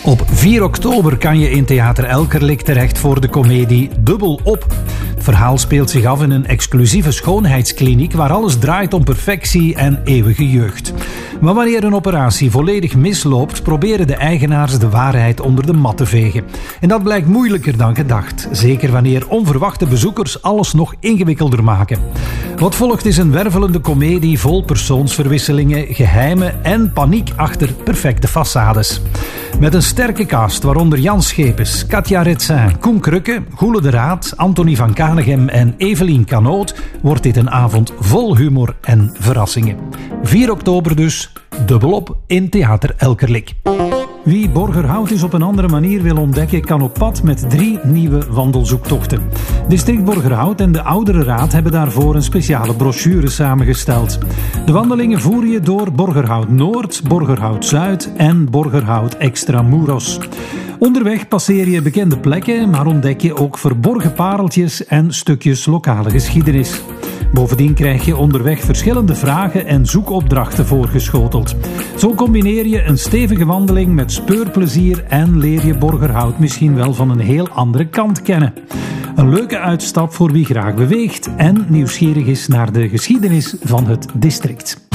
Op 4 oktober kan je in Theater Elkerlijk terecht voor de komedie Dubbel Op. Het verhaal speelt zich af in een exclusieve schoonheidskliniek waar alles draait om perfectie en eeuwige jeugd. Maar wanneer een operatie volledig misloopt, proberen de eigenaars de waarheid onder de mat te vegen. En dat blijkt moeilijker dan gedacht. Zeker wanneer onverwachte bezoekers alles nog ingewikkelder maken. Wat volgt is een wervelende komedie vol persoonsverwisselingen, geheimen en paniek achter perfecte façades. Met een sterke cast, waaronder Jan Schepens, Katja Retsin, Koen Krukke, Goele de Raad, Anthony van Kanegem en Evelien Canoot, wordt dit een avond vol humor en verrassingen. 4 oktober dus, dubbelop in Theater Elkerlijk. Wie Borgerhout eens op een andere manier wil ontdekken, kan op pad met 3 nieuwe wandelzoektochten. District Borgerhout en de Ouderenraad hebben daarvoor een speciale brochure samengesteld. De wandelingen voer je door Borgerhout Noord, Borgerhout Zuid en Borgerhout Extramuros. Onderweg passeer je bekende plekken, maar ontdek je ook verborgen pareltjes en stukjes lokale geschiedenis. Bovendien krijg je onderweg verschillende vragen en zoekopdrachten voorgeschoteld. Zo combineer je een stevige wandeling met speurplezier en leer je Borgerhout misschien wel van een heel andere kant kennen. Een leuke uitstap voor wie graag beweegt en nieuwsgierig is naar de geschiedenis van het district.